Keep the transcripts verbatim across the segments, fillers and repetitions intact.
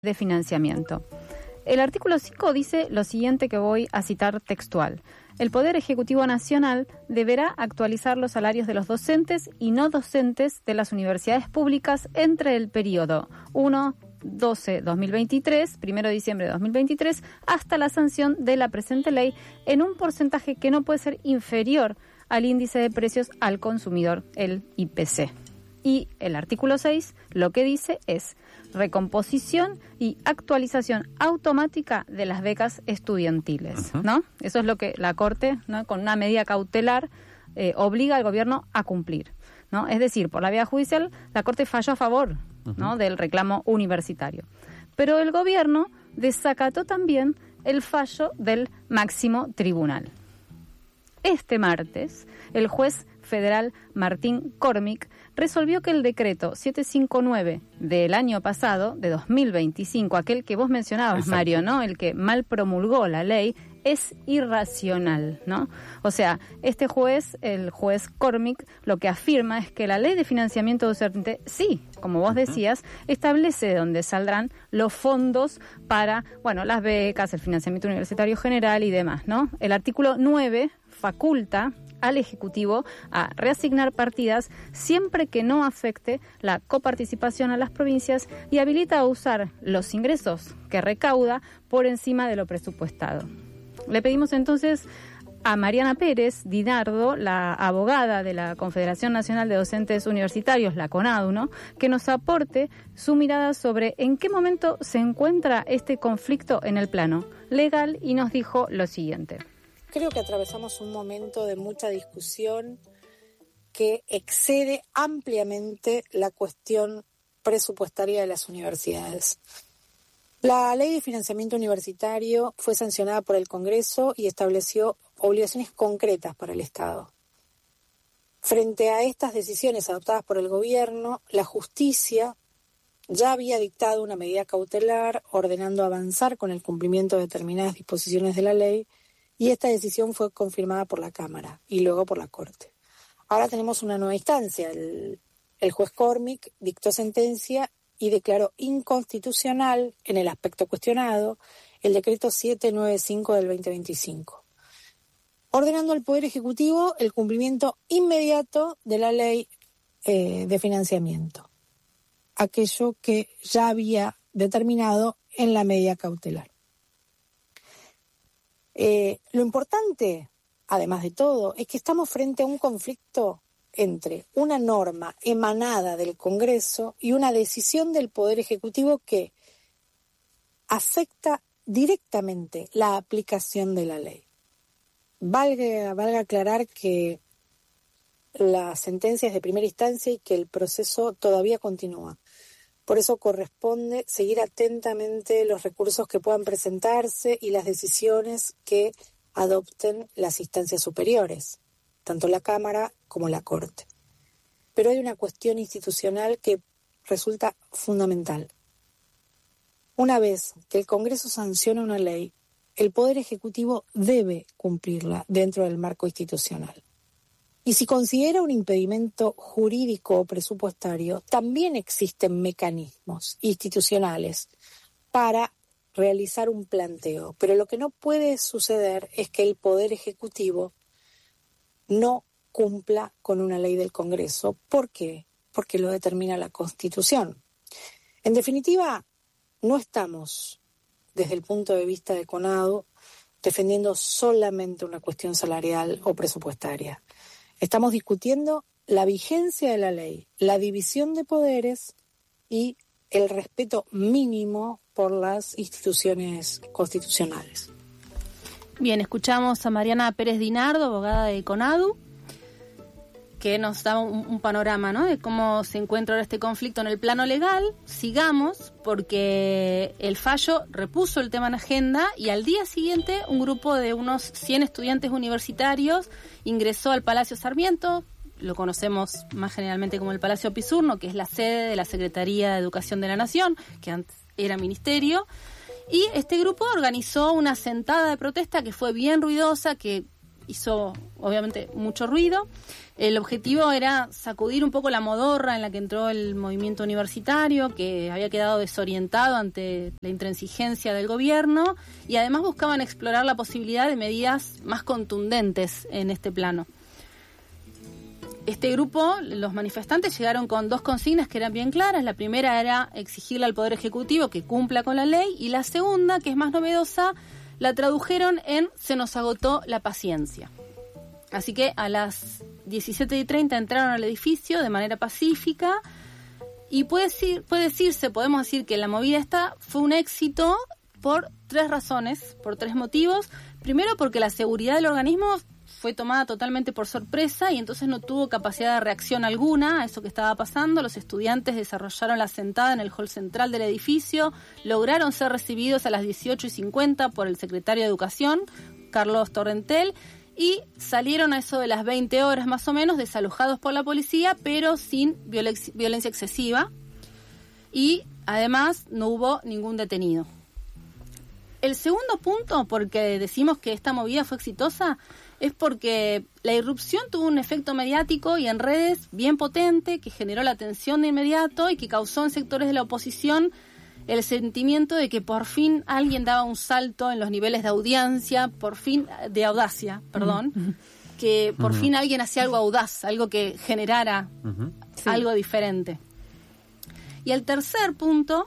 de financiamiento. El artículo cinco dice lo siguiente, que voy a citar textual. El Poder Ejecutivo Nacional deberá actualizar los salarios de los docentes y no docentes de las universidades públicas entre el periodo uno doce dos mil veintitrés, primero de diciembre de dos mil veintitrés, hasta la sanción de la presente ley en un porcentaje que no puede ser inferior al índice de precios al consumidor, el I P C. Y el artículo seis lo que dice es recomposición y actualización automática de las becas estudiantiles, uh-huh. ¿no? Eso es lo que la Corte, ¿no?, con una medida cautelar, eh, obliga al gobierno a cumplir, ¿no? Es decir, por la vía judicial, la Corte falló a favor, uh-huh. ¿no?, del reclamo universitario. Pero el gobierno desacató también el fallo del máximo tribunal. Este martes, el juez federal Martín Cormick resolvió que el decreto setecientos cincuenta y nueve del año pasado, de dos mil veinticinco, aquel que vos mencionabas, exacto, Mario, ¿no?, el que mal promulgó la ley, es irracional, ¿no? O sea, este juez, el juez Cormick, lo que afirma es que la ley de financiamiento docente, sí, como vos decías, establece de dónde saldrán los fondos para, bueno, las becas, el financiamiento universitario general y demás, ¿no? El artículo nueve faculta al Ejecutivo a reasignar partidas siempre que no afecte la coparticipación a las provincias y habilita a usar los ingresos que recauda por encima de lo presupuestado. Le pedimos entonces a Mariana Pérez Dinardo, la abogada de la Confederación Nacional de Docentes Universitarios, la CONADU, ¿no?, que nos aporte su mirada sobre en qué momento se encuentra este conflicto en el plano legal, y nos dijo lo siguiente. Creo que atravesamos un momento de mucha discusión que excede ampliamente la cuestión presupuestaria de las universidades. La Ley de Financiamiento Universitario fue sancionada por el Congreso y estableció obligaciones concretas para el Estado. Frente a estas decisiones adoptadas por el Gobierno, la justicia ya había dictado una medida cautelar ordenando avanzar con el cumplimiento de determinadas disposiciones de la ley, y esta decisión fue confirmada por la Cámara y luego por la Corte. Ahora tenemos una nueva instancia. El, el juez Cormick dictó sentencia y declaró inconstitucional, en el aspecto cuestionado, el decreto setecientos noventa y cinco del veinte veinticinco, ordenando al Poder Ejecutivo el cumplimiento inmediato de la ley eh, de financiamiento, aquello que ya había determinado en la medida cautelar. Eh, lo importante, además de todo, es que estamos frente a un conflicto entre una norma emanada del Congreso y una decisión del Poder Ejecutivo que afecta directamente la aplicación de la ley. Valga, valga aclarar que la sentencia es de primera instancia y que el proceso todavía continúa. Por eso corresponde seguir atentamente los recursos que puedan presentarse y las decisiones que adopten las instancias superiores, tanto la Cámara como la Corte. Pero hay una cuestión institucional que resulta fundamental. Una vez que el Congreso sanciona una ley, el Poder Ejecutivo debe cumplirla dentro del marco institucional. Y si considera un impedimento jurídico o presupuestario, también existen mecanismos institucionales para realizar un planteo. Pero lo que no puede suceder es que el Poder Ejecutivo no cumpla con una ley del Congreso. ¿Por qué? Porque lo determina la Constitución. En definitiva, no estamos, desde el punto de vista de CONADU, defendiendo solamente una cuestión salarial o presupuestaria. Estamos discutiendo la vigencia de la ley, la división de poderes y el respeto mínimo por las instituciones constitucionales. Bien, escuchamos a Mariana Pérez Dinardo, abogada de CONADU, que nos da un, un panorama, ¿no?, de cómo se encuentra ahora este conflicto en el plano legal. Sigamos, porque el fallo repuso el tema en agenda y al día siguiente un grupo de unos cien estudiantes universitarios ingresó al Palacio Sarmiento, lo conocemos más generalmente como el Palacio Pisurno, que es la sede de la Secretaría de Educación de la Nación, que antes era ministerio, y este grupo organizó una sentada de protesta que fue bien ruidosa, que hizo obviamente mucho ruido. El objetivo era sacudir un poco la modorra en la que entró el movimiento universitario, que había quedado desorientado ante la intransigencia del gobierno, y además buscaban explorar la posibilidad de medidas más contundentes en este plano. Este grupo, los manifestantes, llegaron con dos consignas que eran bien claras. La primera era exigirle al Poder Ejecutivo que cumpla con la ley, y la segunda, que es más novedosa, la tradujeron en se nos agotó la paciencia. Así que a las diecisiete y treinta entraron al edificio de manera pacífica, y puede, decir, puede decirse, podemos decir que la movida esta fue un éxito por tres razones, por tres motivos. Primero, porque la seguridad del organismo fue tomada totalmente por sorpresa y entonces no tuvo capacidad de reacción alguna a eso que estaba pasando. Los estudiantes desarrollaron la sentada en el hall central del edificio, lograron ser recibidos a las dieciocho y cincuenta por el secretario de Educación, Carlos Torrentel, y salieron a eso de las veinte horas más o menos, desalojados por la policía, pero sin violen- violencia excesiva, y además no hubo ningún detenido. El segundo punto, porque decimos que esta movida fue exitosa, es porque la irrupción tuvo un efecto mediático y en redes bien potente que generó la atención de inmediato y que causó en sectores de la oposición el sentimiento de que por fin alguien daba un salto en los niveles de audiencia, por fin de audacia, perdón, uh-huh. que por uh-huh. fin alguien hacía algo audaz, algo que generara uh-huh. algo sí. diferente. Y el tercer punto,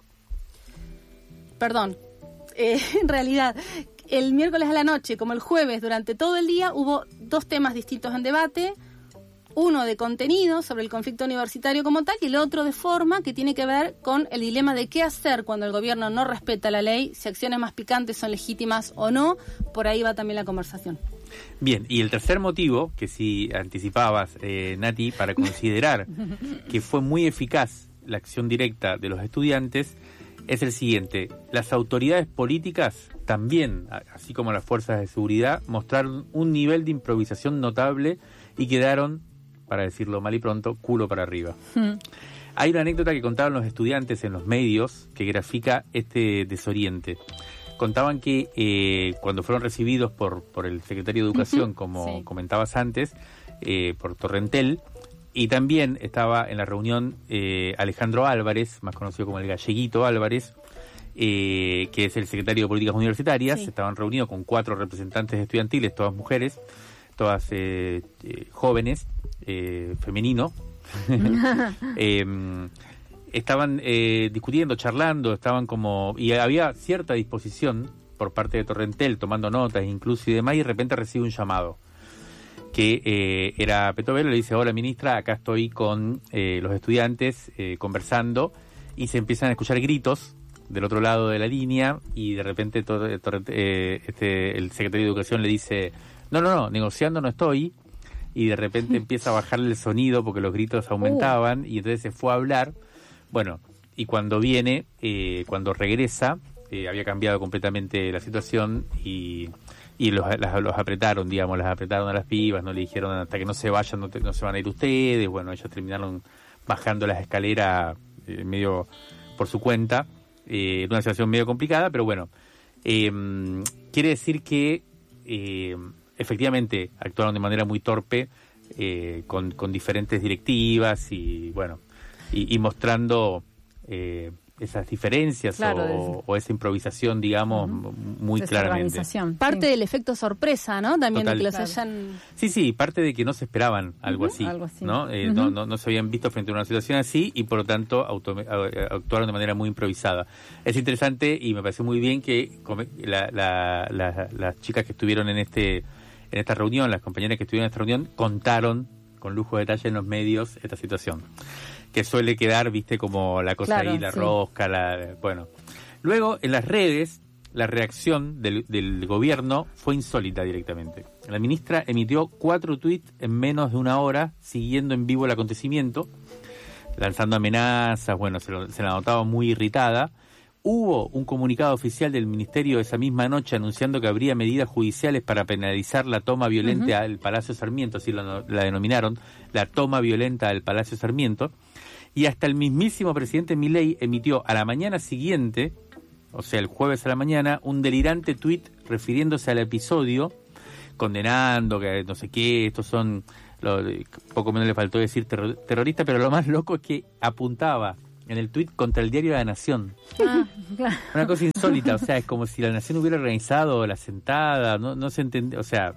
perdón, eh, en realidad, el miércoles a la noche, como el jueves, durante todo el día, hubo dos temas distintos en debate. Uno de contenido sobre el conflicto universitario como tal y el otro de forma, que tiene que ver con el dilema de qué hacer cuando el gobierno no respeta la ley, si acciones más picantes son legítimas o no. Por ahí va también la conversación. Bien, y el tercer motivo, que si anticipabas, eh, Nati, para considerar que fue muy eficaz la acción directa de los estudiantes, es el siguiente. Las autoridades políticas también, así como las fuerzas de seguridad, mostraron un nivel de improvisación notable y quedaron, para decirlo mal y pronto, culo para arriba. Hmm. Hay una anécdota que contaban los estudiantes en los medios que grafica este desoriente. Contaban que eh, cuando fueron recibidos por, por el secretario de Educación, uh-huh. como sí. comentabas antes, eh, por Torrentel, y también estaba en la reunión eh, Alejandro Álvarez, más conocido como el Galleguito Álvarez, eh, que es el secretario de Políticas Universitarias. Sí. Estaban reunidos con cuatro representantes estudiantiles, todas mujeres, todas eh, eh, jóvenes, eh, femenino. eh, estaban eh, discutiendo, charlando, estaban como... Y había cierta disposición por parte de Torrentel, tomando notas incluso y demás, y de repente recibe un llamado. que eh, era Petovelo, le dice: hola ministra, acá estoy con eh, los estudiantes eh, conversando, y se empiezan a escuchar gritos del otro lado de la línea, y de repente todo, todo, eh, este, el secretario de Educación le dice: no, no, no, negociando no estoy, y de repente empieza a bajarle el sonido porque los gritos aumentaban, uh. y entonces se fue a hablar. Bueno, y cuando viene, eh, cuando regresa, eh, había cambiado completamente la situación, y... y los, las, los apretaron, digamos, las apretaron a las pibas, no le dijeron hasta que no se vayan, no, te, no se van a ir ustedes. Bueno, ellos terminaron bajando las escaleras eh, medio por su cuenta, eh, una situación medio complicada, pero bueno, eh, quiere decir que eh, efectivamente actuaron de manera muy torpe, eh, con, con diferentes directivas y bueno, y, y mostrando... Eh, esas diferencias, claro, o, o esa improvisación, digamos, uh-huh. muy claramente. Parte sí. del efecto sorpresa, ¿no? También Total. de que los claro. hayan... Sí, sí, parte de que no se esperaban algo, uh-huh. así, algo así, ¿no? Eh, uh-huh. no, no, no se habían visto frente a una situación así, y por lo tanto auto, actuaron de manera muy improvisada. Es interesante y me parece muy bien que la, la, la, las chicas que estuvieron en este en esta reunión, las compañeras que estuvieron en esta reunión, contaron con lujo de detalle en los medios esta situación, que suele quedar, viste, como la cosa claro, ahí, la sí. rosca, la... Bueno. Luego, en las redes, la reacción del, del gobierno fue insólita directamente. La ministra emitió cuatro tuits en menos de una hora, siguiendo en vivo el acontecimiento, lanzando amenazas, bueno, se, lo, se la notaba muy irritada. Hubo un comunicado oficial del ministerio esa misma noche anunciando que habría medidas judiciales para penalizar la toma violenta uh-huh. al Palacio Sarmiento, así la, la denominaron, la toma violenta al Palacio Sarmiento. Y hasta el mismísimo presidente Milei emitió a la mañana siguiente, o sea, el jueves a la mañana, un delirante tuit refiriéndose al episodio condenando, que no sé qué, estos son, lo, poco menos le faltó decir terror, terrorista, pero lo más loco es que apuntaba en el tuit contra el diario La Nación. Ah, claro. Una cosa insólita, o sea, es como si La Nación hubiera organizado la sentada, no, no se entiende, o sea...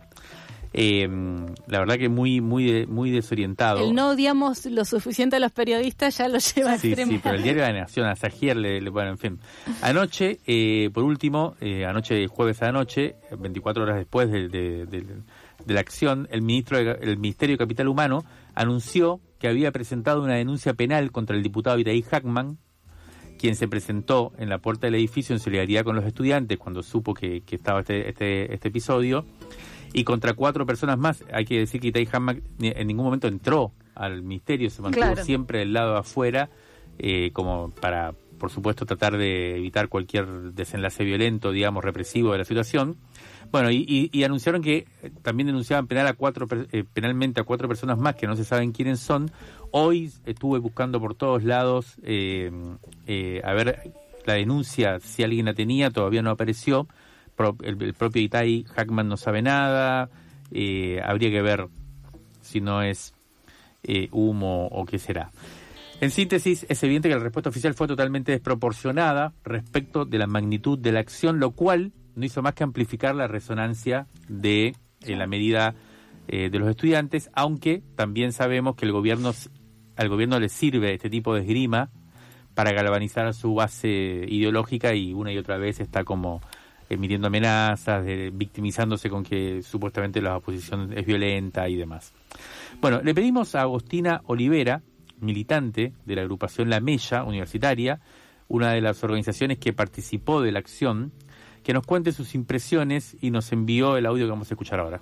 Eh, la verdad que muy muy muy desorientado. El no odiamos lo suficiente a los periodistas ya lo lleva a sí, extremos. Sí, pero el diario de la Nación, a Sagier, le, le, bueno, en fin. Anoche, eh, por último, eh, anoche, jueves a la noche, veinticuatro horas después de, de, de, de la acción, el ministro de, el Ministerio de Capital Humano anunció que había presentado una denuncia penal contra el diputado Itaí Hackman, quien se presentó en la puerta del edificio en solidaridad con los estudiantes cuando supo que, que estaba este, este, este episodio, y contra cuatro personas más. Hay que decir que Itaí Hackman en ningún momento entró al ministerio, se mantuvo claro. siempre del lado de afuera, eh, como para, por supuesto, tratar de evitar cualquier desenlace violento, digamos, represivo de la situación. Bueno, y, y, y anunciaron que también denunciaban penal a cuatro, eh, penalmente a cuatro personas más que no se saben quiénes son. Hoy estuve buscando por todos lados eh, eh, a ver la denuncia, si alguien la tenía, todavía no apareció. El, el propio Itaí Hackman no sabe nada, eh, habría que ver si no es eh, humo o qué será. En síntesis, es evidente que la respuesta oficial fue totalmente desproporcionada respecto de la magnitud de la acción, lo cual no hizo más que amplificar la resonancia de eh, la medida eh, de los estudiantes, aunque también sabemos que el gobierno, al gobierno le sirve este tipo de esgrima para galvanizar su base ideológica y una y otra vez está como emitiendo amenazas, de, victimizándose con que supuestamente la oposición es violenta y demás. Bueno, le pedimos a Agostina Olivera, militante de la agrupación La Mella Universitaria, una de las organizaciones que participó de la acción, que nos cuente sus impresiones y nos envió el audio que vamos a escuchar ahora.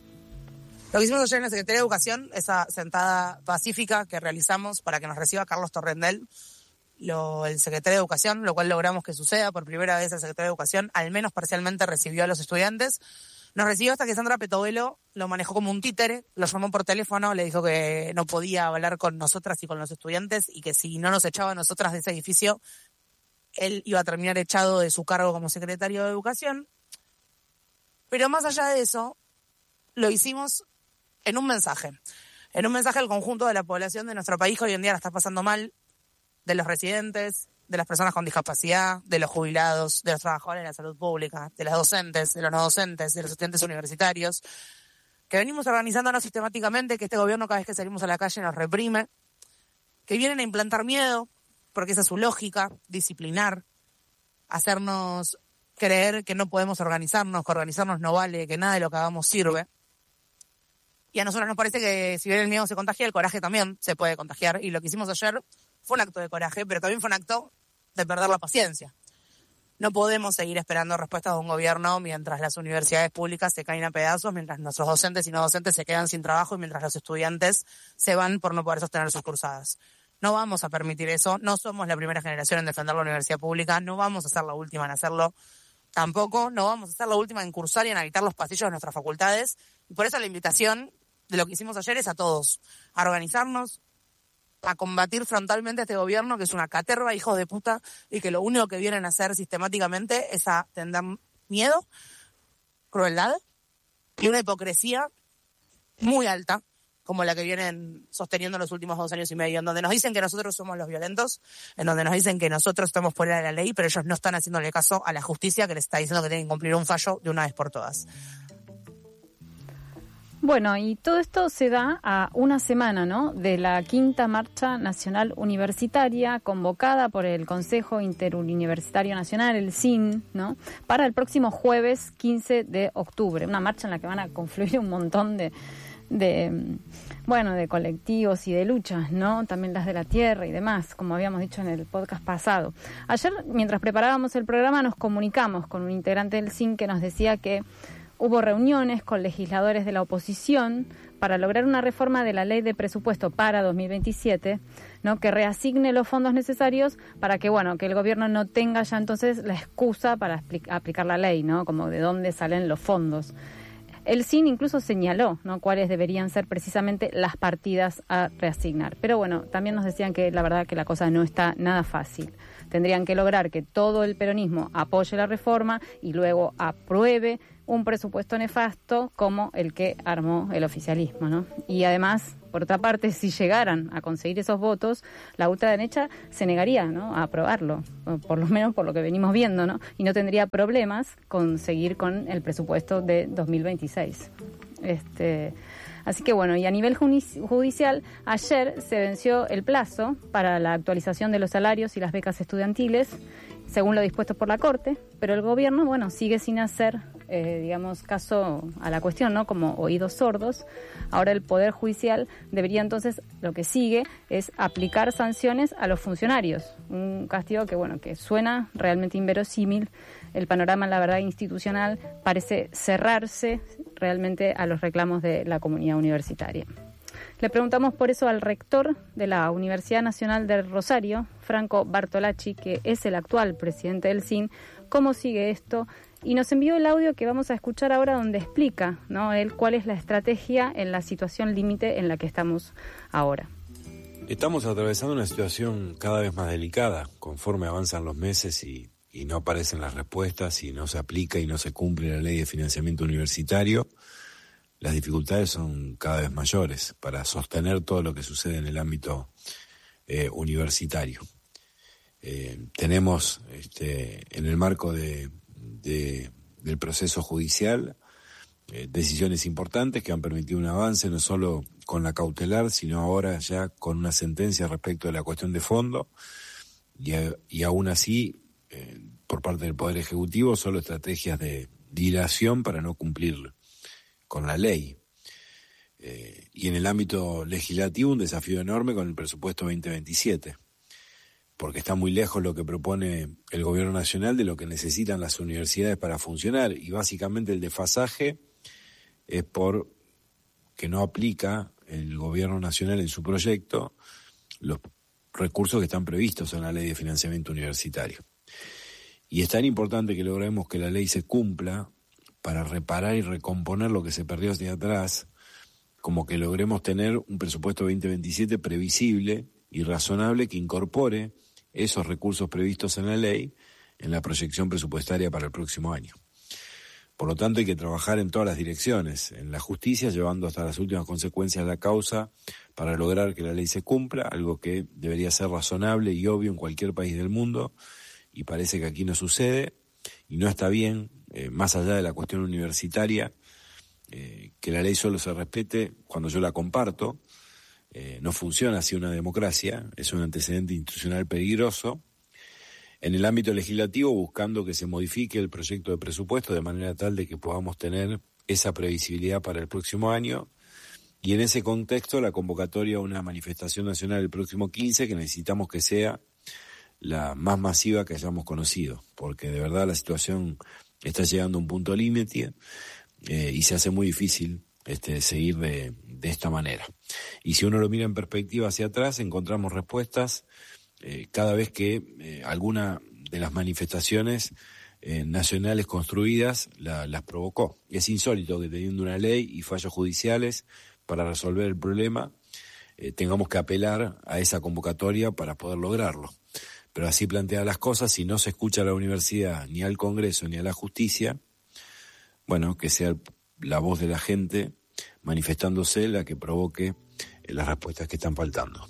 Lo que hicimos ayer en la Secretaría de Educación, esa sentada pacífica que realizamos para que nos reciba Carlos Torrendel, Lo, el secretario de Educación, lo cual logramos que suceda. Por primera vez el secretario de Educación, al menos parcialmente, recibió a los estudiantes. Nos recibió hasta que Sandra Petovelo lo manejó como un títere, lo llamó por teléfono, le dijo que no podía hablar con nosotras y con los estudiantes y que si no nos echaba a nosotras de ese edificio, él iba a terminar echado de su cargo como secretario de Educación. Pero más allá de eso, lo hicimos en un mensaje. En un mensaje al conjunto de la población de nuestro país que hoy en día la está pasando mal, de los residentes, de las personas con discapacidad, de los jubilados, de los trabajadores de la salud pública, de los docentes, de los no docentes, de los estudiantes universitarios, que venimos organizándonos sistemáticamente, que este gobierno cada vez que salimos a la calle nos reprime, que vienen a implantar miedo, porque esa es su lógica, disciplinar, hacernos creer que no podemos organizarnos, que organizarnos no vale, que nada de lo que hagamos sirve. Y a nosotros nos parece que si bien el miedo se contagia, el coraje también se puede contagiar, y lo que hicimos ayer fue un acto de coraje, pero también fue un acto de perder la paciencia. No podemos seguir esperando respuestas de un gobierno mientras las universidades públicas se caen a pedazos, mientras nuestros docentes y no docentes se quedan sin trabajo y mientras los estudiantes se van por no poder sostener sus cursadas. No vamos a permitir eso, no somos la primera generación en defender la universidad pública, no vamos a ser la última en hacerlo tampoco, no vamos a ser la última en cursar y en habitar los pasillos de nuestras facultades. Y por eso la invitación de lo que hicimos ayer es a todos, a organizarnos, a combatir frontalmente a este gobierno que es una caterva, hijos de puta, y que lo único que vienen a hacer sistemáticamente es a tender miedo, crueldad y una hipocresía muy alta, como la que vienen sosteniendo los últimos dos años y medio, en donde nos dicen que nosotros somos los violentos, en donde nos dicen que nosotros estamos fuera de la ley, pero ellos no están haciéndole caso a la justicia que les está diciendo que tienen que cumplir un fallo de una vez por todas. Bueno, y todo esto se da a una semana, ¿no?, de la quinta Marcha Nacional Universitaria convocada por el Consejo Interuniversitario Nacional, el C I N, ¿no?, para el próximo jueves quince de octubre. Una marcha en la que van a confluir un montón de, de, bueno, de colectivos y de luchas, ¿no?, también las de la tierra y demás, como habíamos dicho en el podcast pasado. Ayer, mientras preparábamos el programa, nos comunicamos con un integrante del C I N que nos decía que hubo reuniones con legisladores de la oposición para lograr una reforma de la ley de presupuesto para dos mil veintisiete, ¿no?, que reasigne los fondos necesarios para que, bueno, que el gobierno no tenga ya entonces la excusa para aplicar la ley, ¿no?, como de dónde salen los fondos. El C I N incluso señaló, ¿no?, cuáles deberían ser precisamente las partidas a reasignar. Pero bueno, también nos decían que la verdad que la cosa no está nada fácil. Tendrían que lograr que todo el peronismo apoye la reforma y luego apruebe un presupuesto nefasto como el que armó el oficialismo, ¿no? Y además, por otra parte, si llegaran a conseguir esos votos, la ultraderecha se negaría, ¿no?, a aprobarlo, por lo menos por lo que venimos viendo, ¿no? Y no tendría problemas con seguir con el presupuesto de dos mil veintiséis. Este, así que bueno, y a nivel judicial, ayer se venció el plazo para la actualización de los salarios y las becas estudiantiles, según lo dispuesto por la Corte, pero el gobierno, bueno, sigue sin hacer, eh, digamos, caso a la cuestión, ¿no?, como oídos sordos. Ahora el Poder Judicial debería entonces, lo que sigue es aplicar sanciones a los funcionarios, un castigo que, bueno, que suena realmente inverosímil. El panorama, la verdad, institucional parece cerrarse realmente a los reclamos de la comunidad universitaria. Le preguntamos por eso al rector de la Universidad Nacional del Rosario, Franco Bartolacci, que es el actual presidente del S I N, cómo sigue esto, y nos envió el audio que vamos a escuchar ahora, donde explica, ¿no?, él cuál es la estrategia en la situación límite en la que estamos ahora. Estamos atravesando una situación cada vez más delicada conforme avanzan los meses y, y no aparecen las respuestas y no se aplica y no se cumple la ley de financiamiento universitario. Las dificultades son cada vez mayores para sostener todo lo que sucede en el ámbito eh, universitario. Eh, tenemos este, en el marco de, de, del proceso judicial eh, decisiones importantes que han permitido un avance no solo con la cautelar, sino ahora ya con una sentencia respecto de la cuestión de fondo, y, y aún así, eh, por parte del Poder Ejecutivo, solo estrategias de dilación para no cumplir con la ley. Eh, y en el ámbito legislativo un desafío enorme con el presupuesto veinte veintisiete, porque está muy lejos lo que propone el gobierno nacional de lo que necesitan las universidades para funcionar, y básicamente el desfasaje es por que no aplica el gobierno nacional en su proyecto los recursos que están previstos en la ley de financiamiento universitario. Y es tan importante que logremos que la ley se cumpla para reparar y recomponer lo que se perdió hacia atrás, como que logremos tener un presupuesto veinte veintisiete previsible y razonable que incorpore esos recursos previstos en la ley en la proyección presupuestaria para el próximo año. Por lo tanto, hay que trabajar en todas las direcciones, en la justicia, llevando hasta las últimas consecuencias la causa para lograr que la ley se cumpla, algo que debería ser razonable y obvio en cualquier país del mundo, y parece que aquí no sucede, y no está bien, eh, más allá de la cuestión universitaria, eh, que la ley solo se respete cuando yo la comparto. Eh, no funciona así una democracia, es un antecedente institucional peligroso. En el ámbito legislativo, buscando que se modifique el proyecto de presupuesto de manera tal de que podamos tener esa previsibilidad para el próximo año, y en ese contexto la convocatoria a una manifestación nacional el próximo quince, que necesitamos que sea la más masiva que hayamos conocido, porque de verdad la situación está llegando a un punto límite eh, y se hace muy difícil este, seguir de, de esta manera. Y si uno lo mira en perspectiva hacia atrás, encontramos respuestas eh, cada vez que eh, alguna de las manifestaciones eh, nacionales construidas la, las provocó. Es insólito que teniendo una ley y fallos judiciales para resolver el problema, eh, tengamos que apelar a esa convocatoria para poder lograrlo. Pero así plantea las cosas, si no se escucha a la universidad, ni al Congreso, ni a la justicia, bueno, que sea la voz de la gente manifestándose la que provoque las respuestas que están faltando.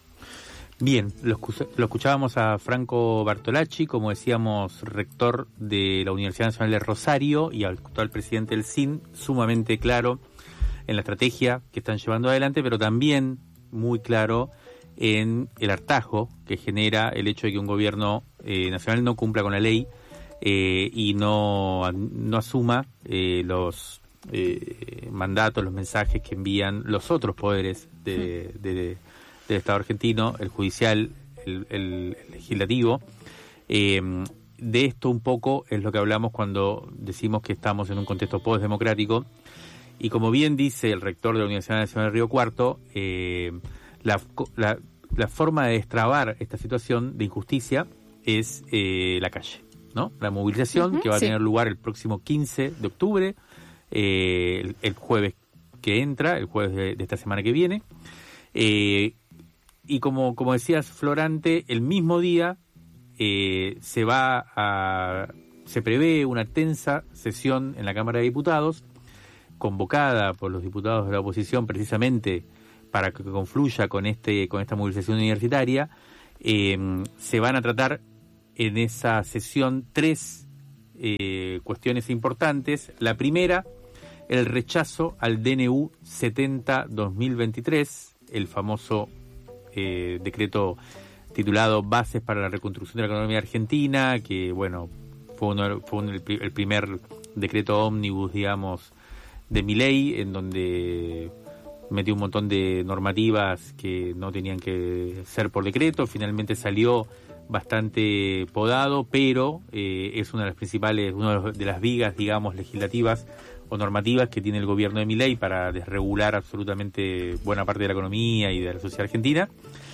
Bien, lo, lo escuchábamos a Franco Bartolacci, como decíamos, rector de la Universidad Nacional de Rosario y al actual presidente del S I N, sumamente claro en la estrategia que están llevando adelante, pero también muy claro en el hartazgo que genera el hecho de que un gobierno eh, nacional no cumpla con la ley eh, y no, no asuma eh, los eh, mandatos, los mensajes que envían los otros poderes de, de, de, del Estado argentino, el judicial, el, el, el legislativo. Eh, de esto un poco es lo que hablamos cuando decimos que estamos en un contexto postdemocrático, y como bien dice el rector de la Universidad Nacional de Río Cuarto, eh, La, la, la forma de destrabar esta situación de injusticia es eh, la calle, ¿no? La movilización uh-huh, que va a sí. tener lugar el próximo quince de octubre, eh, el, el jueves que entra, el jueves de, de esta semana que viene. Eh, y como, como decías, Florante, el mismo día eh, se va a, se prevé una tensa sesión en la Cámara de Diputados, convocada por los diputados de la oposición precisamente para que confluya con este con esta movilización universitaria. Eh, se van a tratar en esa sesión tres eh, cuestiones importantes. La primera, el rechazo al D N U setenta barra dos mil veintitrés, el famoso eh, decreto titulado Bases para la Reconstrucción de la Economía Argentina, que bueno, fue, uno, fue un, el, el primer decreto ómnibus, digamos, de Milei, en donde metió un montón de normativas que no tenían que ser por decreto. Finalmente salió bastante podado, pero eh, es una de las principales, una de las vigas, digamos, legislativas o normativas que tiene el gobierno de Milei para desregular absolutamente buena parte de la economía y de la sociedad argentina.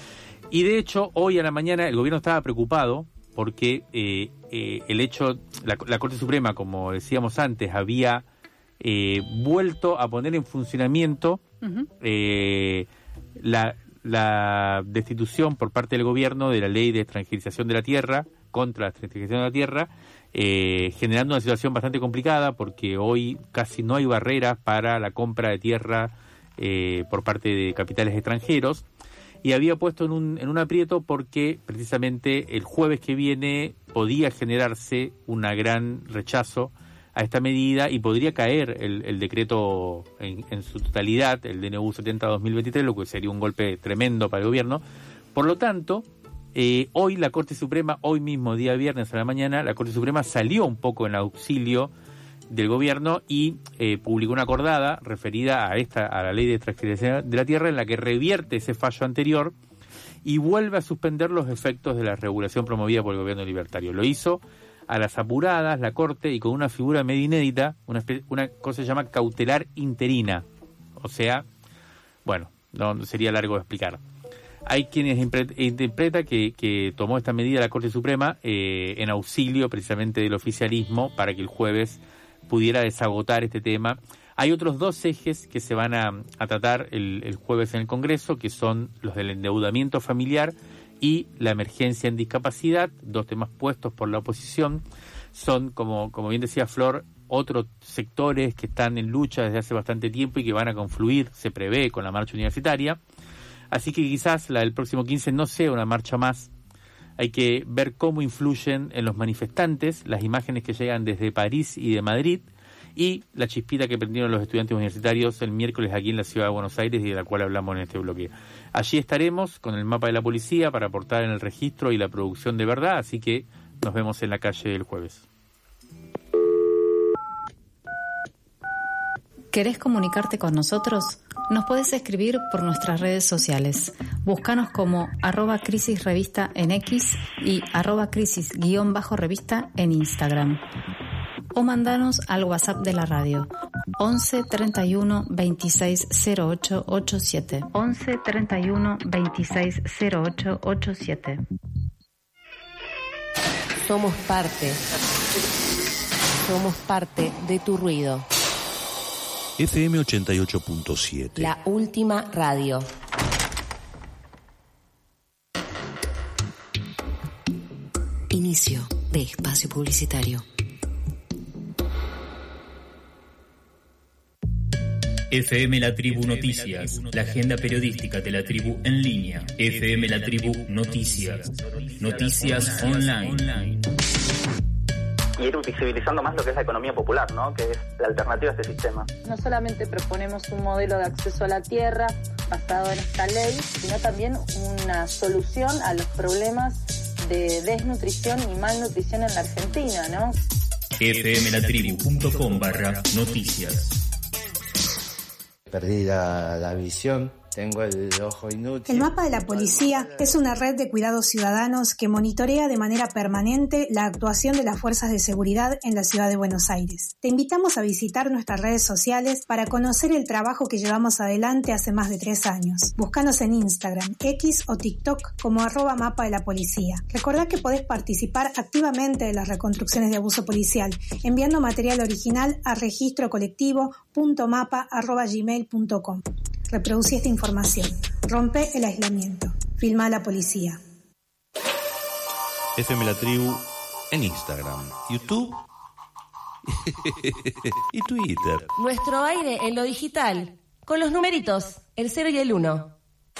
Y de hecho, hoy a la mañana el gobierno estaba preocupado porque eh, eh, el hecho, la, la Corte Suprema, como decíamos antes, había eh, vuelto a poner en funcionamiento uh-huh. eh, la, la destitución por parte del gobierno de la ley de extranjerización de la tierra, contra la extranjerización de la tierra, eh, generando una situación bastante complicada porque hoy casi no hay barreras para la compra de tierra eh, por parte de capitales extranjeros. Y había puesto en un, en un aprieto porque precisamente el jueves que viene podía generarse un gran rechazo a esta medida y podría caer el, el decreto en, en su totalidad, el D N U setenta barra dos mil veintitrés, lo que sería un golpe tremendo para el gobierno. Por lo tanto, eh, hoy la Corte Suprema, hoy mismo, día viernes a la mañana, la Corte Suprema salió un poco en auxilio del gobierno y eh, publicó una acordada referida a esta a la ley de extranjerización de la tierra, en la que revierte ese fallo anterior y vuelve a suspender los efectos de la regulación promovida por el gobierno libertario. Lo hizo a las apuradas la Corte y con una figura medio inédita, una, una cosa que se llama cautelar interina. O sea, bueno, no sería largo de explicar. Hay quienes interpretan que, que tomó esta medida la Corte Suprema eh, en auxilio precisamente del oficialismo para que el jueves pudiera desagotar este tema. Hay otros dos ejes que se van a, a tratar el, el jueves en el Congreso, que son los del endeudamiento familiar y la emergencia en discapacidad, dos temas puestos por la oposición. Son, como, como bien decía Flor, otros sectores que están en lucha desde hace bastante tiempo y que van a confluir, se prevé, con la marcha universitaria. Así que quizás la del próximo quince no sea una marcha más. Hay que ver cómo influyen en los manifestantes las imágenes que llegan desde París y de Madrid y la chispita que prendieron los estudiantes universitarios el miércoles aquí en la ciudad de Buenos Aires y de la cual hablamos en este bloque. Allí estaremos con el mapa de la policía para aportar en el registro y la producción de verdad, así que nos vemos en la calle el jueves. ¿Querés comunicarte con nosotros? Nos podés escribir por nuestras redes sociales. Búscanos como arroba crisis revista en X y arroba crisis guión bajo revista en Instagram. O mandanos al WhatsApp de la radio once treinta y uno veintiséis cero ocho ochenta y siete. once treinta y uno veintiséis cero ocho ochenta y siete. Somos parte. Somos parte de tu ruido. F M ochenta y ocho punto siete. La última radio. Inicio de espacio publicitario. F M La Tribu Noticias, la agenda periodística de la tribu en línea. F M La Tribu Noticias, noticias online. Y ir visibilizando más lo que es la economía popular, ¿no? Que es la alternativa a este sistema. No solamente proponemos un modelo de acceso a la tierra basado en esta ley, sino también una solución a los problemas de desnutrición y malnutrición en la Argentina, ¿no? F M La Tribu punto com barra noticias. Perdí la, la visión, tengo el ojo inútil. El mapa de la policía es una red de cuidados ciudadanos que monitorea de manera permanente la actuación de las fuerzas de seguridad en la ciudad de Buenos Aires. Te invitamos a visitar nuestras redes sociales para conocer el trabajo que llevamos adelante hace más de tres años. Búscanos en Instagram, X o TikTok como arroba mapa de la policía. Recordá que podés participar activamente de las reconstrucciones de abuso policial enviando material original a registro colectivo punto mapa arroba gmail punto com. Reproducí esta información. Rompe el aislamiento. Filma a la policía. F M La Tribu en Instagram, YouTube y Twitter. Nuestro aire en lo digital, con los numeritos, el cero y el uno.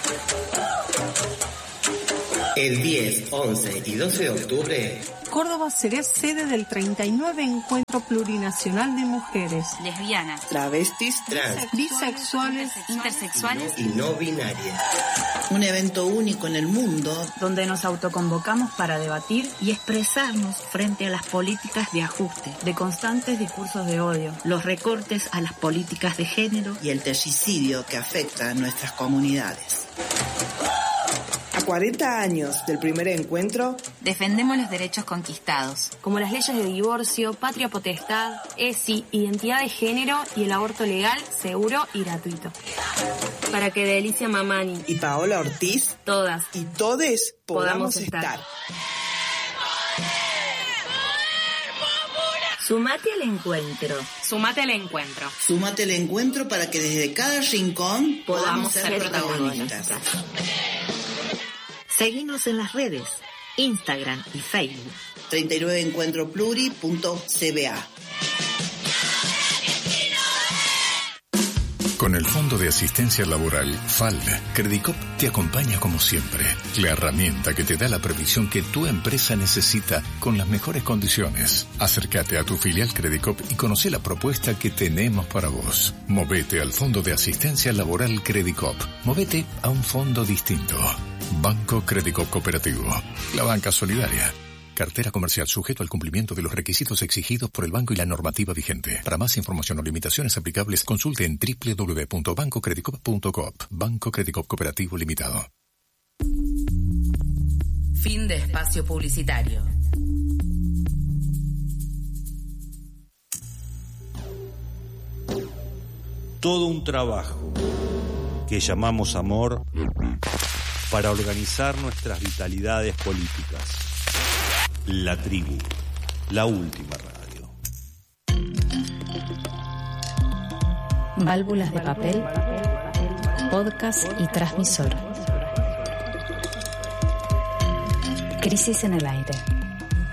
El diez, once y doce de octubre, Córdoba será sede del treinta y nueve Encuentro Plurinacional de Mujeres, lesbianas, travestis, trans, bisexuales, intersexuales y no binarias. Un evento único en el mundo donde nos autoconvocamos para debatir y expresarnos frente a las políticas de ajuste, de constantes discursos de odio, los recortes a las políticas de género y el tercicidio que afecta a nuestras comunidades. A cuarenta años del primer encuentro, defendemos los derechos conquistados, como las leyes de divorcio, patria potestad, E S I, identidad de género y el aborto legal, seguro y gratuito. Para que Delicia Mamani y Paola Ortiz, todas y todes podamos, podamos estar. estar. Sumate al encuentro. Sumate al encuentro. Sumate al encuentro para que desde cada rincón podamos, podamos ser, ser protagonistas. protagonistas. Seguinos en las redes, Instagram y Facebook. treinta y nueve encuentro pluri punto c b a. Con el Fondo de Asistencia Laboral, F A L, Credicop te acompaña como siempre. La herramienta que te da la previsión que tu empresa necesita con las mejores condiciones. Acércate a tu filial Credicop y conoce la propuesta que tenemos para vos. Movete al Fondo de Asistencia Laboral Credicop. Movete a un fondo distinto. Banco Credicop Cooperativo. La banca solidaria. Cartera comercial sujeto al cumplimiento de los requisitos exigidos por el banco y la normativa vigente. Para más información o limitaciones aplicables, consulte en doble u doble u doble u punto banco credicop punto coop. Banco Credicop Cooperativo Limitado. Fin de espacio publicitario. Todo un trabajo que llamamos amor para organizar nuestras vitalidades políticas. La Tribu, la última radio. Válvulas de papel, podcast y transmisor. Crisis en el aire.